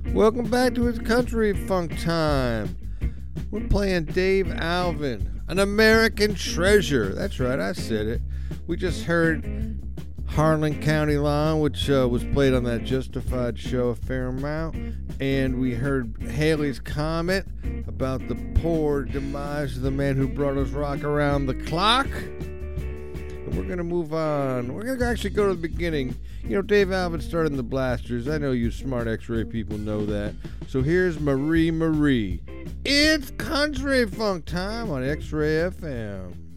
Welcome back to It's Country Funk Time. We're playing Dave Alvin, an American treasure. That's right, I said it. We just heard Harlan County Line, which was played on that Justified show a fair amount. And we heard Haley's Comet about the poor demise of the man who brought us rock around the clock. And we're going to move on. We're going to actually go to the beginning. You know, Dave Alvin started in the Blasters. I know you smart X-ray people know that. So here's Marie Marie. It's Country Funk Time on X-Ray FM.